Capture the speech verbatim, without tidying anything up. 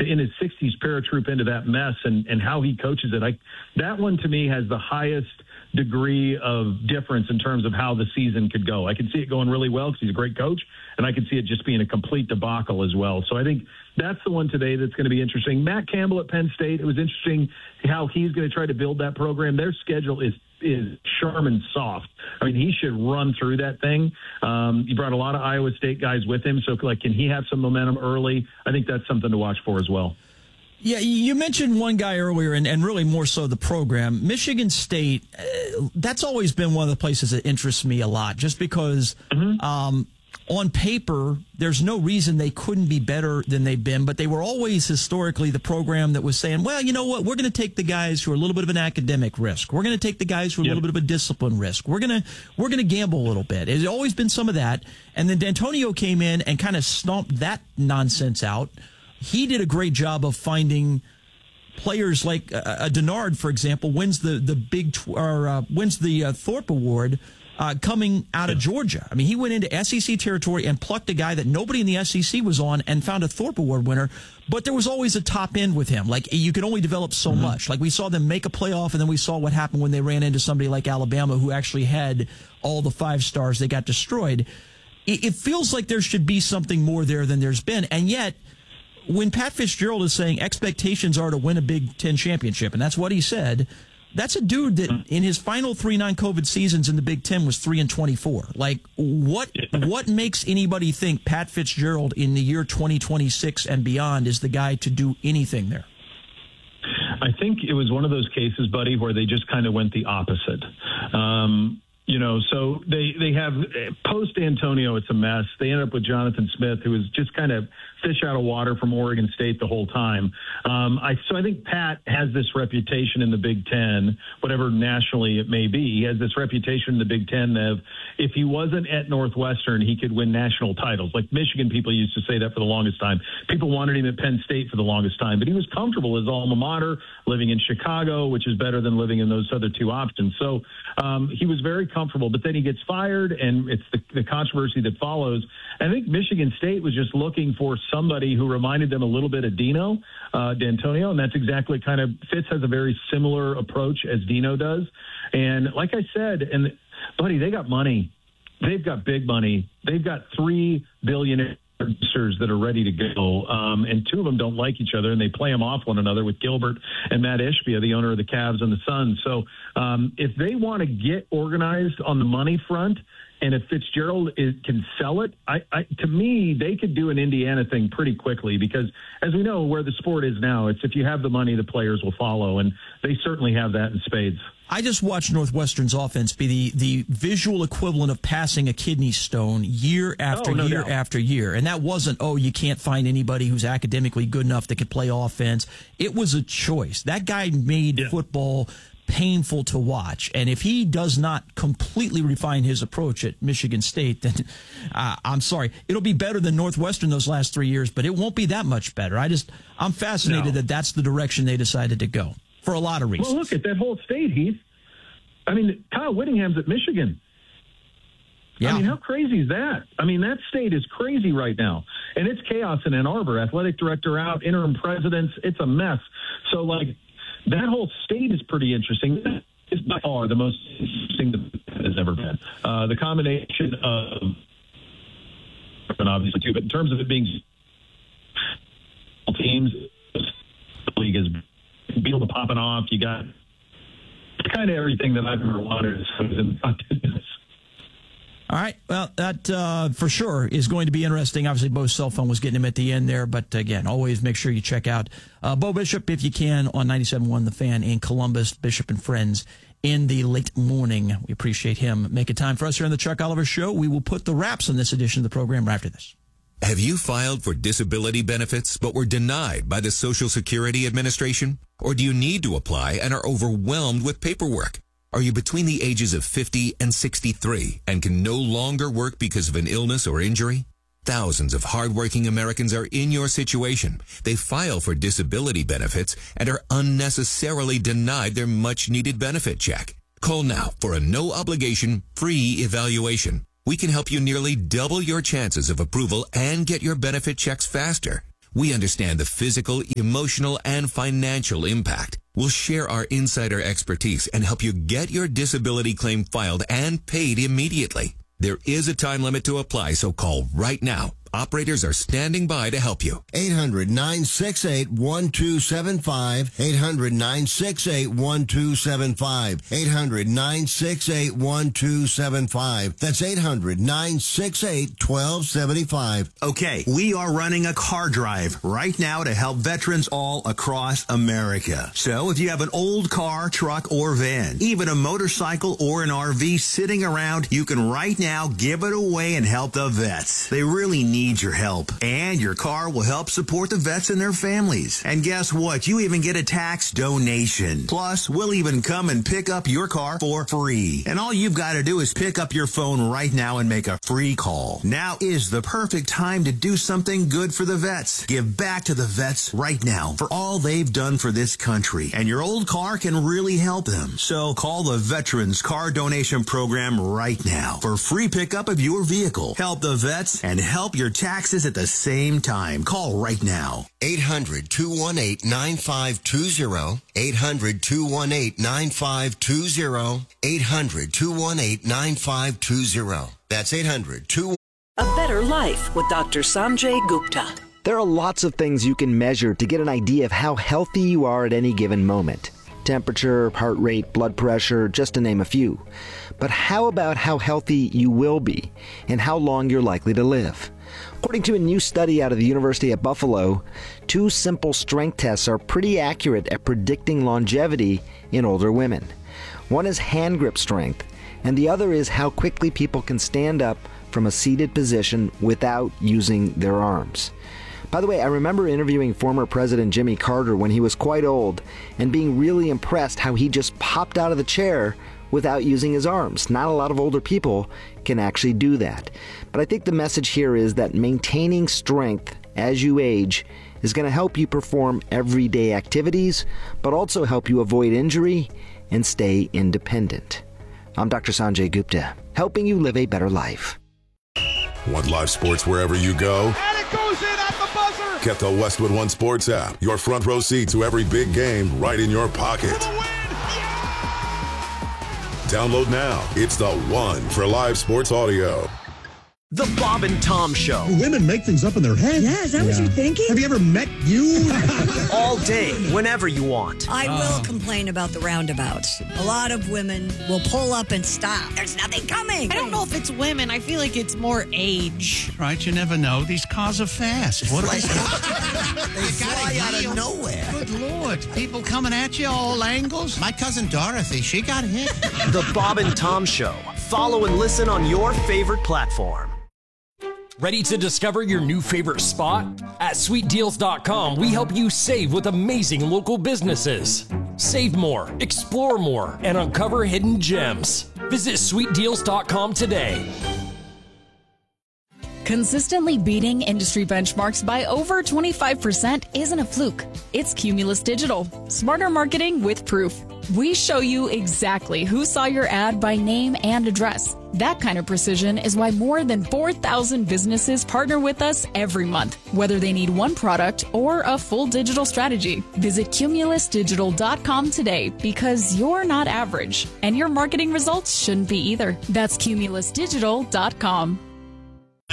in his sixties paratroop into that mess and, and how he coaches it. I, that one to me has the highest degree of difference in terms of how the season could go. I can see it going really well because he's a great coach, and I can see it just being a complete debacle as well. So I think that's the one today that's going to be interesting. Matt Campbell at Penn State, it was interesting how he's going to try to build that program. Their schedule is is Sherman soft. I mean, he should run through that thing. Um, he brought a lot of Iowa State guys with him, so like, can he have some momentum early? I think that's something to watch for as well. Yeah, you mentioned one guy earlier, and, and really more so the program. Michigan State, uh, that's always been one of the places that interests me a lot, just because mm-hmm. um, on paper, there's no reason they couldn't be better than they've been, but they were always historically the program that was saying, well, you know what, we're going to take the guys who are a little bit of an academic risk. We're going to take the guys who are a yep. little bit of a discipline risk. We're going to we're going to gamble a little bit. There's always been some of that. And then D'Antonio came in and kind of stomped that nonsense out. He did a great job of finding players like uh, a Denard, for example, wins the the big tw- or uh, wins the uh, Thorpe Award uh, coming out of Georgia. I mean, he went into S E C territory and plucked a guy that nobody in the S E C was on and found a Thorpe Award winner. But there was always a top end with him. Like, you could only develop so mm-hmm. much. Like, we saw them make a playoff, and then we saw what happened when they ran into somebody like Alabama, who actually had all the five stars. They got destroyed. It, it feels like there should be something more there than there's been, and yet, when Pat Fitzgerald is saying expectations are to win a Big Ten championship, and that's what he said, that's a dude that in his final three non-COVID seasons in the Big Ten was three and twenty-four. Like, what what makes anybody think Pat Fitzgerald in the year twenty twenty-six and beyond is the guy to do anything there? I think it was one of those cases, buddy, where they just kind of went the opposite. Um, You know, so they, they have post Antonio, it's a mess. They end up with Jonathan Smith, who was just kind of fish out of water from Oregon State the whole time. Um, I, so I think Pat has this reputation in the Big Ten, whatever nationally it may be. He has this reputation in the Big Ten of if he wasn't at Northwestern, he could win national titles. Like Michigan people used to say that for the longest time. People wanted him at Penn State for the longest time, but he was comfortable as alma mater, living in Chicago, which is better than living in those other two options. So um, he was very comfortable, but then he gets fired, and it's the, the controversy that follows. I think Michigan State was just looking for somebody who reminded them a little bit of Dino, uh, D'Antonio, and that's exactly kind of, Fitz has a very similar approach as Dino does. And like I said, and buddy, they got money. They've got big money. They've got three billionaires that are ready to go, um, and two of them don't like each other, and they play them off one another with Gilbert and Matt Ishbia, the owner of the Cavs and the Suns. So um, if they want to get organized on the money front, and if Fitzgerald is, can sell it, I, I, to me, they could do an Indiana thing pretty quickly because, as we know, where the sport is now, it's if you have the money, the players will follow, and they certainly have that in spades. I just watched Northwestern's offense be the, the visual equivalent of passing a kidney stone year after oh, no year doubt. after year. And that wasn't, oh, you can't find anybody who's academically good enough that can play offense. It was a choice. That guy made yeah. football painful to watch. And if he does not completely refine his approach at Michigan State, then uh, I'm sorry. It'll be better than Northwestern those last three years, but it won't be that much better. I just, I'm fascinated no. that that's the direction they decided to go. For a lot of reasons. Well, look at that whole state, Heath. I mean, Kyle Whittingham's at Michigan. Yeah. I mean, how crazy is that? I mean, that state is crazy right now. And it's chaos in Ann Arbor. Athletic director out, interim presidents. It's a mess. So, like, that whole state is pretty interesting. It's by far the most interesting that has ever been. Uh, the combination of, and obviously, too, but in terms of it being teams, the league is Beal popping off. You got kind of everything that I've ever wanted. All right. Well, that uh, for sure is going to be interesting. Obviously, Bo's cell phone was getting him at the end there. But again, always make sure you check out uh, Bo Bishop, if you can, on ninety-seven point one The Fan in Columbus, Bishop and Friends in the late morning. We appreciate him making time for us here on the Chuck Oliver Show. We will put the wraps on this edition of the program right after this. Have you filed for disability benefits but were denied by the Social Security Administration? Or do you need to apply and are overwhelmed with paperwork? Are you between the ages of fifty and sixty-three and can no longer work because of an illness or injury? Thousands of hardworking Americans are in your situation. They file for disability benefits and are unnecessarily denied their much-needed benefit check. Call now for a no-obligation, free evaluation. We can help you nearly double your chances of approval and get your benefit checks faster. We understand the physical, emotional, and financial impact. We'll share our insider expertise and help you get your disability claim filed and paid immediately. There is a time limit to apply, so call right now. Operators are standing by to help you. eight hundred, nine six eight, one two seven five. eight hundred, nine six eight, one two seven five. eight hundred, nine six eight, one two seven five. That's eight hundred, nine six eight, one two seven five. Okay, we are running a car drive right now to help veterans all across America. So if you have an old car, truck, or van, even a motorcycle or an R V sitting around, you can right now give it away and help the vets. They really need your help, and your car will help support the vets and their families. And guess what? You even get a tax donation. Plus, we'll even come and pick up your car for free. And all you've got to do is pick up your phone right now and make a free call. Now is the perfect time to do something good for the vets. Give back to the vets right now for all they've done for this country. And your old car can really help them. So call the Veterans Car Donation Program right now for free pickup of your vehicle. Help the vets and help your taxes at the same time. Call right now. eight hundred, two one eight, nine five two zero. eight hundred, two one eight, nine five two zero. eight hundred, two one eight, nine five two zero. That's eight hundred, two. A Better Life with Doctor Sanjay Gupta. There are lots of things you can measure to get an idea of how healthy you are at any given moment. Temperature, heart rate, blood pressure, just to name a few. But how about how healthy you will be and how long you're likely to live? According to a new study out of the University at Buffalo, two simple strength tests are pretty accurate at predicting longevity in older women. One is hand grip strength, and the other is how quickly people can stand up from a seated position without using their arms. By the way, I remember interviewing former President Jimmy Carter when he was quite old and being really impressed how he just popped out of the chair without using his arms. Not a lot of older people can actually do that. But I think the message here is that maintaining strength as you age is going to help you perform everyday activities, but also help you avoid injury and stay independent. I'm Doctor Sanjay Gupta, helping you live a better life. Want live sports wherever you go? And it goes in at the buzzer! Get the Westwood One Sports app. Your front row seat to every big game right in your pocket. Download now. It's the one for live sports audio. The Bob and Tom Show. Women make things up in their head. Yeah, is that yeah. what you're thinking? Have you ever met you? All day, whenever you want. I oh. will complain about the roundabouts. A lot of women will pull up and stop. There's nothing coming. I don't know if it's women. I feel like it's more age. Right, you never know. These cars are fast. What like, they fly out of nowhere. Good Lord. People coming at you all angles. My cousin Dorothy, she got hit. The Bob and Tom Show. Follow and listen on your favorite platform. Ready to discover your new favorite spot? At sweet deals dot com, we help you save with amazing local businesses. Save more, explore more, and uncover hidden gems. Visit sweet deals dot com today. Consistently beating industry benchmarks by over twenty-five percent isn't a fluke. It's Cumulus Digital. Smarter marketing with proof. We show you exactly who saw your ad by name and address. That kind of precision is why more than four thousand businesses partner with us every month, whether they need one product or a full digital strategy. Visit Cumulus Digital dot com today because you're not average, and your marketing results shouldn't be either. That's Cumulus Digital dot com.